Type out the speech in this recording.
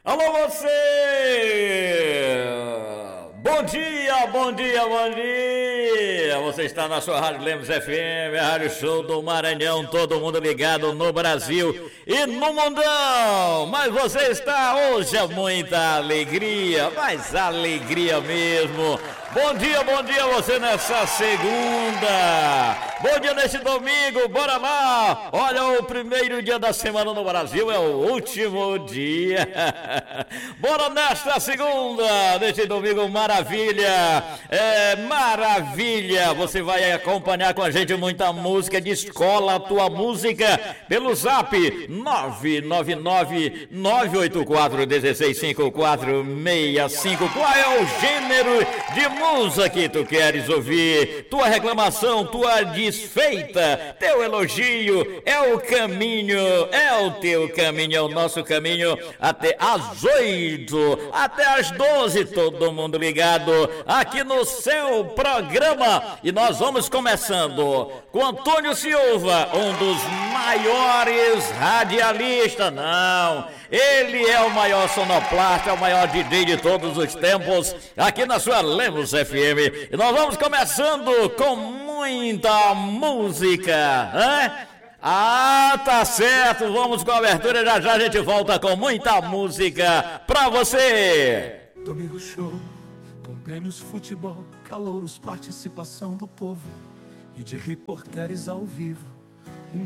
Alô você! Bom dia, bom dia, bom dia! Você está na sua Rádio Lemos FM, a Rádio Show do Maranhão, todo mundo ligado no Brasil e no mundão! Mas você está hoje é muita alegria, mas alegria mesmo! Bom dia você nessa segunda! Bom dia nesse domingo, bora lá! Olha, o primeiro dia da semana no Brasil é o último dia! Bora nesta segunda, nesse domingo, maravilha! Maravilha! Você vai acompanhar com a gente muita música de escola, a tua música, pelo zap 999-984-165465. Qual é o gênero de música que tu queres ouvir? Tua reclamação, tua desfeita, teu elogio, é o caminho, é o teu caminho, é o nosso caminho até às 8, até às 12, todo mundo ligado aqui no seu programa. E nós vamos começando com Antônio Silva, um dos maiores radialistas, não, ele é o maior sonoplasta, é o maior DJ de todos os tempos, aqui na sua Lemos FM. E nós vamos começando com muita música, né? Ah, tá certo, vamos com a abertura, já já a gente volta com muita música pra você. Domingo Show, com prêmios, futebol, calouros, participação do povo e de repórteres ao vivo.